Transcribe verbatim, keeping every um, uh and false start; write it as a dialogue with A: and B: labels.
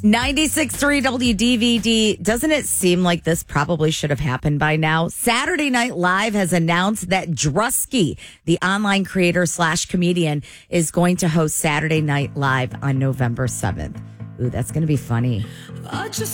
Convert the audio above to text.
A: ninety-six point three W D V D. Doesn't it seem like this probably should have happened by now? Saturday Night Live has announced that Drusky, the online creator slash comedian, is going to host Saturday Night Live on November seventh. Ooh, that's going to be funny.
B: I just